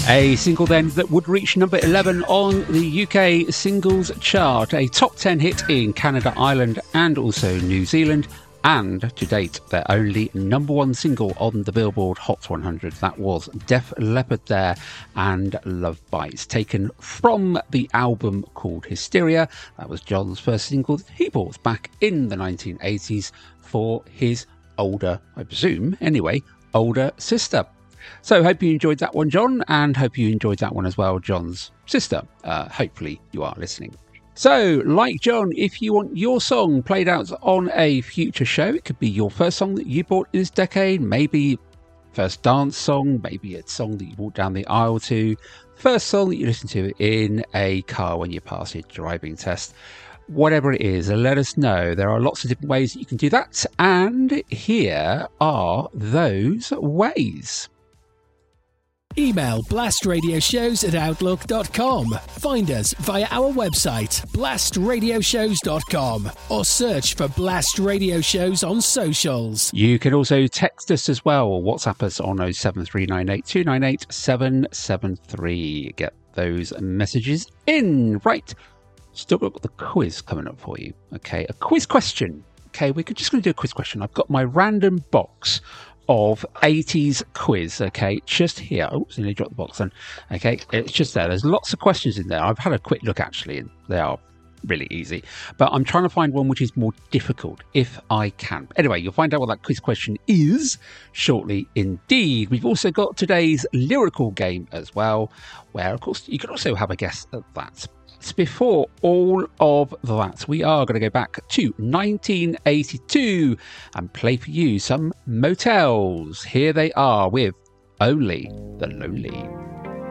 A single then that would reach number 11 on the UK singles chart, a top 10 hit in Canada, Ireland and also New Zealand, and to date their only number one single on the Billboard Hot 100. That was Def Leppard there and Love Bites, taken from the album called Hysteria. That was John's first single that he bought back in the 1980s for his older, I presume anyway, older sister. So hope you enjoyed that one, John, and hope you enjoyed that one as well, John's sister. Hopefully you are listening. So, like John, if you want your song played out on a future show, it could be your first song that you bought this decade, maybe first dance song, maybe a song that you walked down the aisle to, first song that you listen to in a car when you pass your driving test. Whatever it is, let us know. There are lots of different ways that you can do that, and here are those ways. Email blastradioshows@outlook.com. Find us via our website, blastradioshows.com, or search for Blast Radio Shows on socials. You can also text us as well, or WhatsApp us on 07398298773. Get those messages in. Right, still got the quiz coming up for you. Okay, a quiz question. Okay, we're just going to do a quiz question. I've got my random box of 80s quiz, okay, just here. Oh, so nearly dropped the box then. Okay, it's just there. There's lots of questions in there. I've had a quick look actually, and they are really easy, but I'm trying to find one which is more difficult if I can. Anyway, you'll find out what that quiz question is shortly indeed. We've also got today's lyrical game as well, where of course you can also have a guess at that. Before all of that, we are going to go back to 1982 and play for you some Motels. Here they are with Only the Lonely.